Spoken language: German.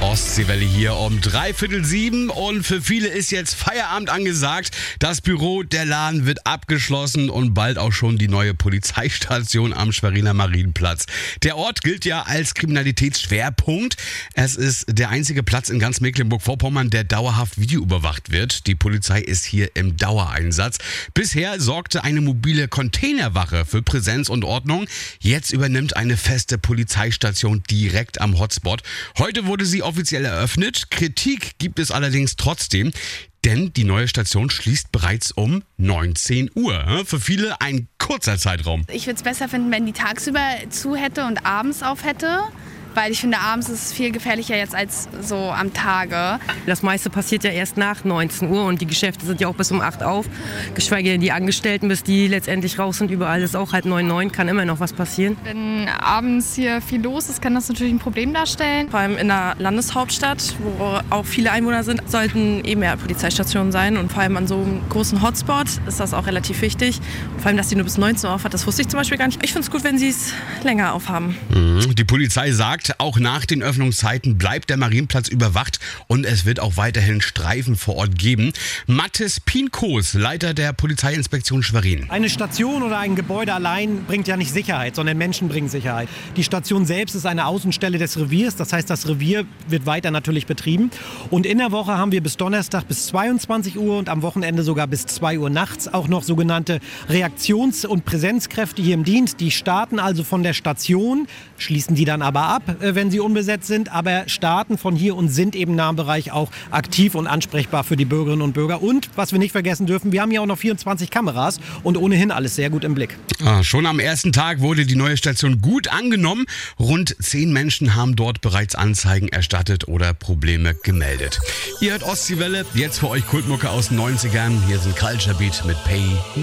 Ostseewelle hier um 6:45 und für viele ist jetzt Feierabend angesagt. Das Büro, der Laden wird abgeschlossen und bald auch schon die neue Polizeistation am Schweriner Marienplatz. Der Ort gilt ja als Kriminalitätsschwerpunkt. Es ist der einzige Platz in ganz Mecklenburg-Vorpommern, der dauerhaft videoüberwacht wird. Die Polizei ist hier im Dauereinsatz. Bisher sorgte eine mobile Containerwache für Präsenz und Ordnung. Jetzt übernimmt eine feste Polizeistation direkt am Hotspot. Heute wurde sie offiziell eröffnet. Kritik gibt es allerdings trotzdem, denn die neue Station schließt bereits um 19 Uhr. Für viele ein kurzer Zeitraum. Ich würde es besser finden, wenn die tagsüber zu hätte und abends auf hätte. Weil ich finde, abends ist es viel gefährlicher jetzt als so am Tage. Das meiste passiert ja erst nach 19 Uhr und die Geschäfte sind ja auch bis um 8 auf. Geschweige denn die Angestellten, bis die letztendlich raus sind. Überall ist auch halt 9, kann immer noch was passieren. Wenn abends hier viel los ist, kann das natürlich ein Problem darstellen. Vor allem in der Landeshauptstadt, wo auch viele Einwohner sind, sollten eben mehr Polizeistationen sein. Und vor allem an so einem großen Hotspot ist das auch relativ wichtig. Und vor allem, dass die nur bis 19 Uhr auf hat, das wusste ich zum Beispiel gar nicht. Ich finde es gut, wenn sie es länger aufhaben. Die Polizei sagt, auch nach den Öffnungszeiten bleibt der Marienplatz überwacht und es wird auch weiterhin Streifen vor Ort geben. Mathis Pinkos, Leiter der Polizeiinspektion Schwerin. Eine Station oder ein Gebäude allein bringt ja nicht Sicherheit, sondern Menschen bringen Sicherheit. Die Station selbst ist eine Außenstelle des Reviers, das heißt, das Revier wird weiter natürlich betrieben. Und in der Woche haben wir bis Donnerstag bis 22 Uhr und am Wochenende sogar bis 2 Uhr nachts auch noch sogenannte Reaktions- und Präsenzkräfte hier im Dienst. Die starten also von der Station, schließen die dann aber ab, wenn sie unbesetzt sind, aber starten von hier und sind eben nah am Bereich auch aktiv und ansprechbar für die Bürgerinnen und Bürger. Und was wir nicht vergessen dürfen, wir haben hier auch noch 24 Kameras und ohnehin alles sehr gut im Blick. Schon am ersten Tag wurde die neue Station gut angenommen. Rund 10 Menschen haben dort bereits Anzeigen erstattet oder Probleme gemeldet. Ihr hört Ostseewelle, jetzt für euch Kultmucke aus den 90ern. Hier sind Culture Beat mit Pay.